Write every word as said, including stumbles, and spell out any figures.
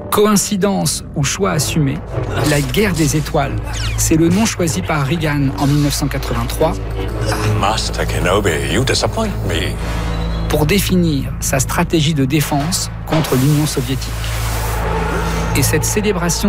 Coïncidence ou choix assumé, la guerre des étoiles, c'est le nom choisi par Reagan en dix-neuf cent quatre-vingt-trois Master Kenobi, you disappoint me. Pour définir sa stratégie de défense contre l'Union soviétique. Et cette célébration